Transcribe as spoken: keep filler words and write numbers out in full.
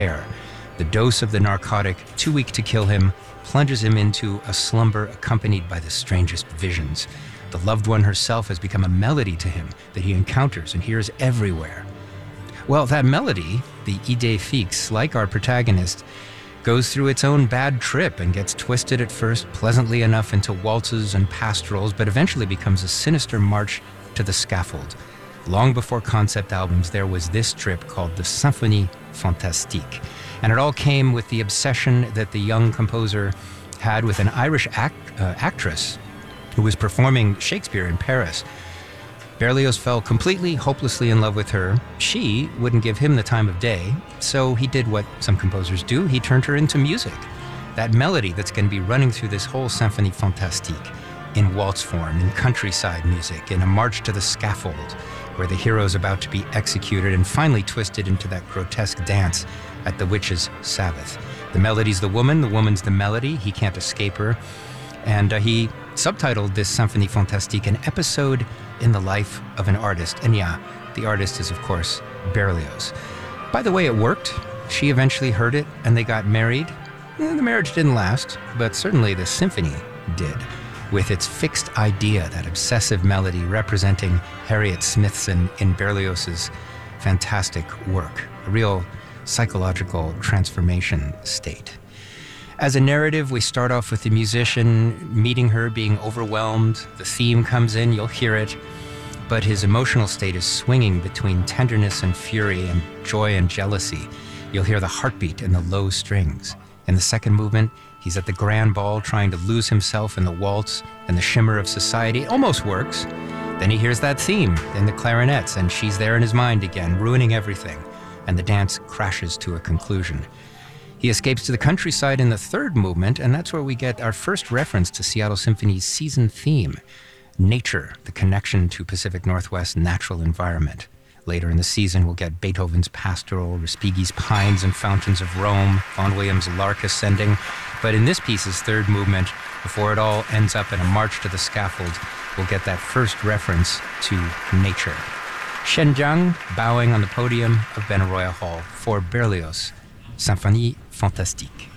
air. The dose of the narcotic, too weak to kill him, plunges him into a slumber accompanied by the strangest visions. The loved one herself has become a melody to him that he encounters and hears everywhere. Well, that melody, the idée fixe, like our protagonist, goes through its own bad trip and gets twisted at first pleasantly enough into waltzes and pastorals, but eventually becomes a sinister march to the scaffold. Long before concept albums, there was this trip called the Symphonie Fantastique. And it all came with the obsession that the young composer had with an Irish act, uh, actress who was performing Shakespeare in Paris. Berlioz fell completely, hopelessly in love with her. She wouldn't give him the time of day, so he did what some composers do. He turned her into music. That melody that's going to be running through this whole Symphonie Fantastique in waltz form, in countryside music, in a march to the scaffold, where the hero's about to be executed and finally twisted into that grotesque dance at the witch's Sabbath. The melody's the woman, the woman's the melody. He can't escape her. And uh, he subtitled this Symphonie Fantastique, an episode in the life of an artist. And yeah, the artist is, of course, Berlioz. By the way, it worked. She eventually heard it, and they got married. Eh, the marriage didn't last, but certainly the symphony did, with its fixed idea, that obsessive melody representing Harriet Smithson in Berlioz's fantastic work, a real psychological transformation state. As a narrative, we start off with the musician meeting her, being overwhelmed. The theme comes in, you'll hear it, but his emotional state is swinging between tenderness and fury and joy and jealousy. You'll hear the heartbeat in the low strings. In the second movement, he's at the grand ball trying to lose himself in the waltz and the shimmer of society. It almost works. Then he hears that theme in the clarinets, and she's there in his mind again, ruining everything, and the dance crashes to a conclusion. He escapes to the countryside in the third movement, and that's where we get our first reference to Seattle Symphony's season theme, nature, the connection to Pacific Northwest natural environment. Later in the season, we'll get Beethoven's Pastoral, Respighi's Pines and Fountains of Rome, Vaughan Williams' Lark Ascending. But in this piece's third movement, before it all ends up in a march to the scaffold, we'll get that first reference to nature. Shen Jiang bowing on the podium of Benaroya Hall for Berlioz, Symphonie Fantastique.